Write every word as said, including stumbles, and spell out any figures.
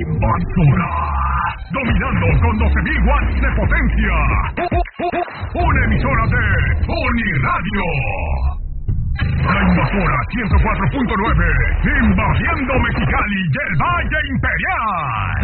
Invasora. Dominando con doce mil watts de potencia. Una emisora de Uniradio. La Invasora ciento cuatro punto nueve. Invadiendo Mexicali y el Valle Imperial.